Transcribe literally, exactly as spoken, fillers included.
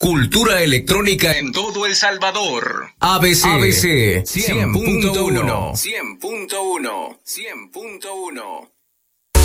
Cultura electrónica en todo El Salvador. A B C, A B C cien punto uno. cien punto uno. cien punto uno.